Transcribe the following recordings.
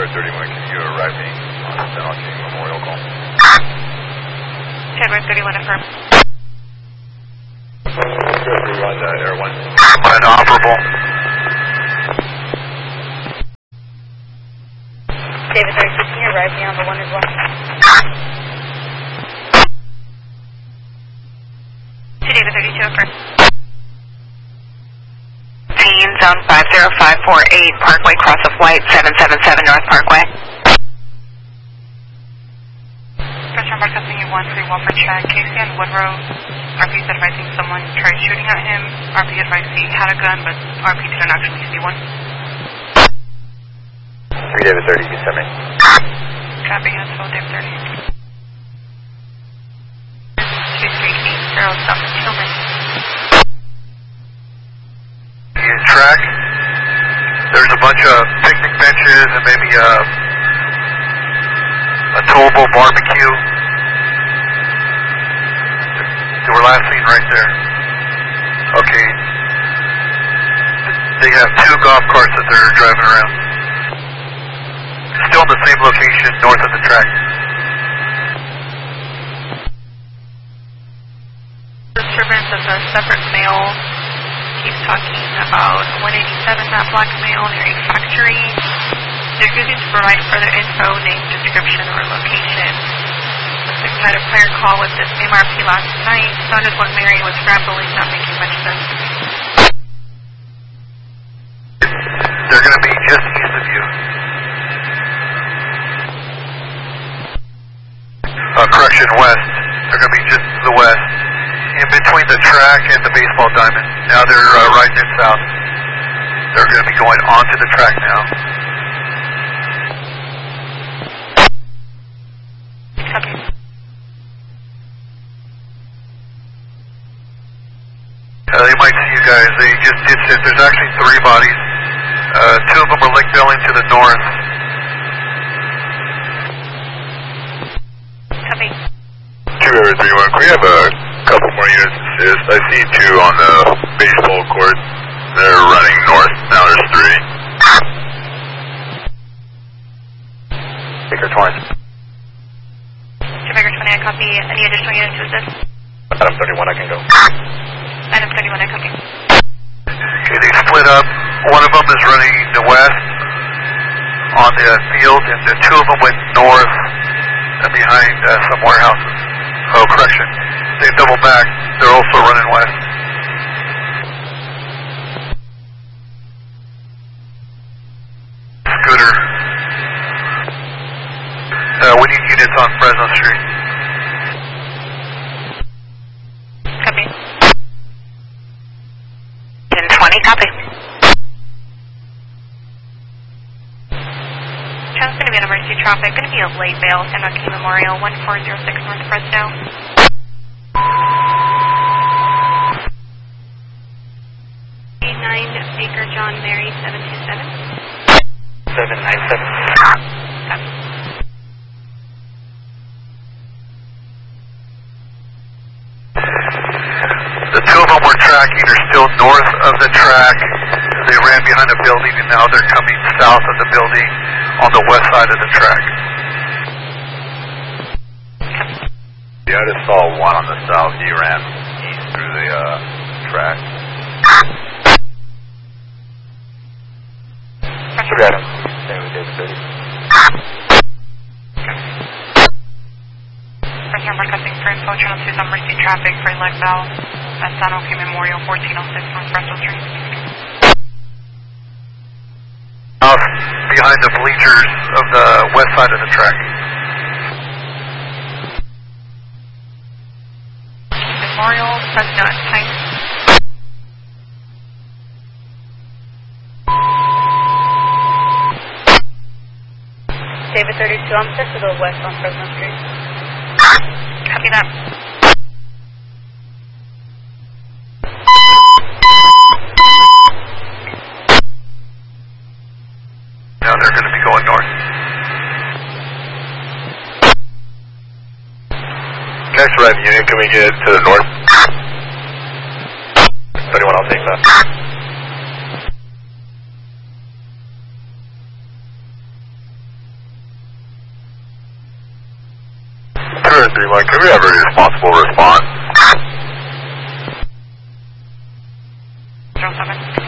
31, can you arrive me on San Joaquin Memorial call? January 31, affirm. Air 1. Inoperable. David 32, can you arrive me on the 1 as well? To David 32, affirm. Team Zone 50548, Parkway, cross of White, 777 North Parkway. First number company 13 Walford check. Casey on Woodrow. RP is advising someone tried shooting at him. RP advised he had a gun, but RP didn't actually see one. 3 David 30, you send me. Copy, that's 12 David 30. 2380 South of Tillman. Use track. There's a bunch of picnic benches and maybe a towable barbecue. They were last seen right there. Okay. They have 2 golf carts that they're driving around. Still in the same location north of the track. Disturbance of a separate male. He's talking about 187, that black male near a factory. They're using to provide further info, name, description, or location. Suspect had a prior call with this MRP last night. Sounded what Mary was rambling, not making much sense. They're going to be just east of you. Correction, west. They're going to be just to the west. In between the track and the baseball diamond. Now they're riding it south. They're going to be going onto the track now. Copy. They might see you guys. They just did sit. There's actually 3 bodies. 2 of them are lake belling to the north. Copy. 2 Air 31, can we have a couple more units assist? I see 2 on the baseball court. They're running north. Now there's 3. Baker 20. Jamaica 20, I copy. Any additional units to assist? Adam 31, I can go. Item 31, I copy. Okay, they split up. One of them is running west on the field, and the 2 of them went north behind some warehouses. Oh, correction. They double back. They're also running west. Scooter. We need units on Fresno Street. Copy. 1020, copy. Trans going to be an emergency traffic. Going to be a late bail. San Joaquin Memorial, 1406 North Fresno. 9 Baker John Mary 727. 797. Copy. The 2 of them we're tracking are still north of the track. They ran behind a building and now they're coming south of the building on the west side of the track. Yeah, I just saw 1 on the south. He ran east through the track. Got him. Same with David 30. First number cussing for info, channel 2 emergency traffic for leg bell at San Joaquin Memorial, 1406 North Fresno Street. Behind the bleachers of the west side of the track. Memorial, Fresno at time. David 32, I'm set to the west on Fresno Street. Copy that. Now they're going to be going north. Next red unit, can we get to the north? 31, I'll take that. 2 Spirit 31, could we have a responsible response? 07.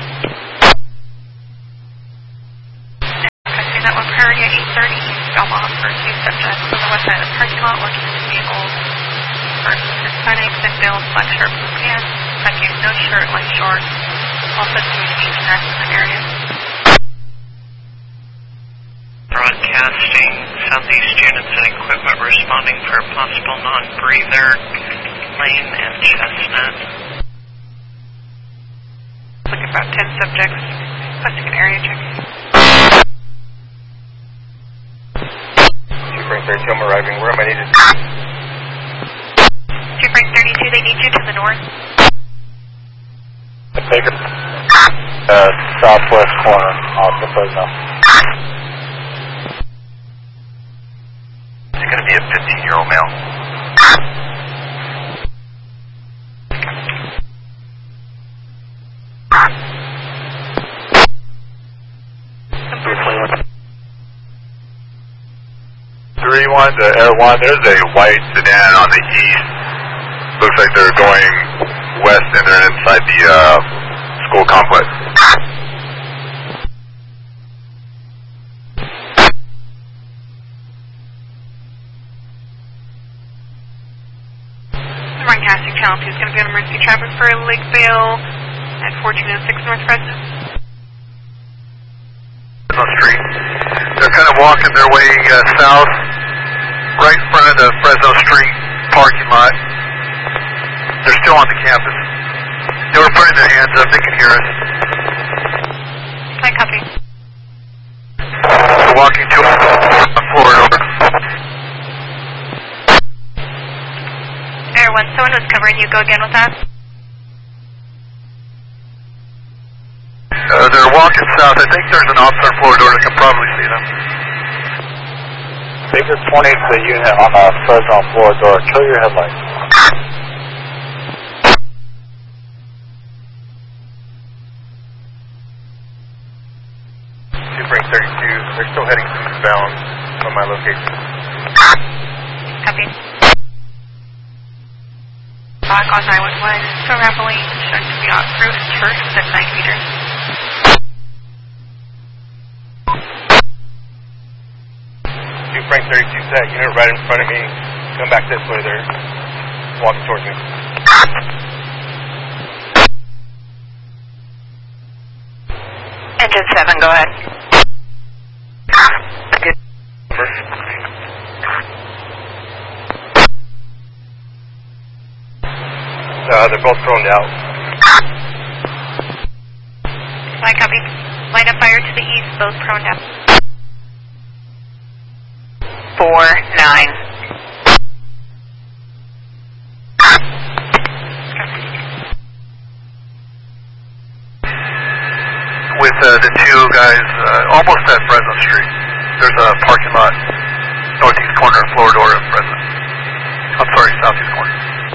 Testing that one priority at 8:30 East Belmont for 2 subjects on the west side of the parking lot looking at the vehicles. First, Hispanic, then build, black shirt, blue pants. Second, no shirt, light shorts. Also communication as in the area. Broadcasting, Southeast units and equipment responding for a possible non-breather, Lane and Chestnut. Looking about 10 subjects, requesting an area check. 2.32, I'm arriving. Where am I needed? 2.32, they need you to the north. Take it. Southwest corner off the Fresno. It's going to be a 15-year-old male. One to Air 1, there's a white sedan on the east. Looks like they're going west and they're inside the school complex. Broadcasting channel 2 is going to be on emergency traffic for Lakeville at 1406 North Fresno. Street. They're kind of walking their way south, right in front of the Fresno Street parking lot. They're still on the campus. They were putting their hands up. They can hear us. Hi, copy. They're walking to a corridor. Air 1, someone was covering you. Go again with that. They're walking south. I think there's an officer corridor that can probably see them. Baker 20 to the unit on the Fresno corridor. Kill your headlights. Bring 32. They're still heading eastbound from my location. Copy. Back on 911. So Raveline, shown to be on route and church within 9 meters. Frank 32 set, unit right in front of me. Come back this way, they're walking towards me. Engine 7, go ahead. Good. They're both thrown out. Line copy. Line of fire to the east, both prone down. 4-9. With the two guys almost at Fresno Street. There's a parking lot northeast corner of Floridor of Fresno. I'm sorry, southeast corner.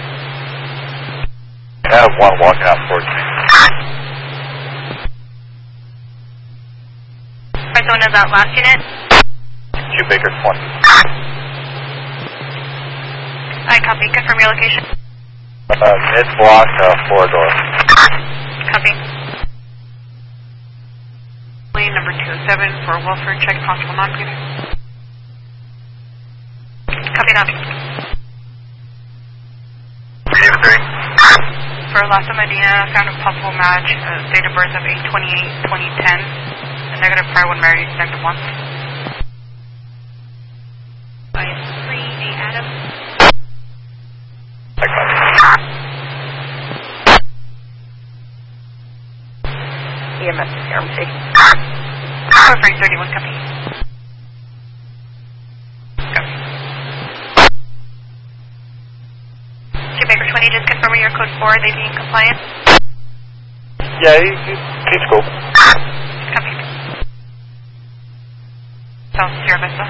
I have one walking out towards me. Right, someone is that last unit? Baker 20. I copy. Confirm your location. Mid-block, corridor. Copy. Lane number 207 for welfare check, possible non-breathing. Copy that. For Lhasa Medina, found a possible match, date of birth of 8/28/2010, and negative prior one married, negative 1. I am 3, Adam. EMS here, I'm taking. Frank 31, copy. Copy. Baker 20, just confirming your code 4, are they being compliant? Yeah, he's cool. Copy. South Sierra Vista.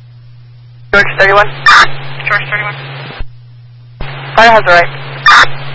George 31. George 31. Fire has the right.